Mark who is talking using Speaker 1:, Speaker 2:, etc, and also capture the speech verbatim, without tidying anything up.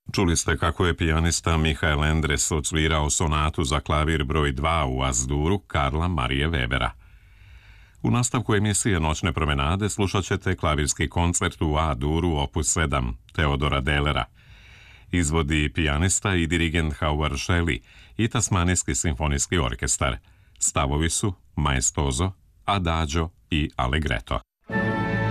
Speaker 1: Čuli ste kako je pijanista Michael Endres odsvirao sonatu za klavir broj dva u As-Duru Karla Marije Webera. U nastavku emisije Noćne promenade slušat ćete klavirski koncert u A-Duru opus sedam Teodora Delera. Izvodi pijanista i dirigent Howard Shelley i Tasmanijski simfonijski orkestar. Stavovi su maestoso, adagio i allegretto.